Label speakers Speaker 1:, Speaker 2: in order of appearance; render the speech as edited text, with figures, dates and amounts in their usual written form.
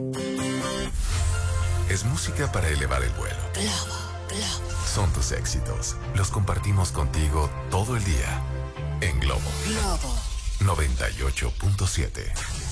Speaker 1: Es música para elevar el vuelo.
Speaker 2: Globo, Globo.
Speaker 1: Son tus éxitos. Los compartimos contigo todo el día. En Globo.
Speaker 2: Globo.
Speaker 1: 98.7.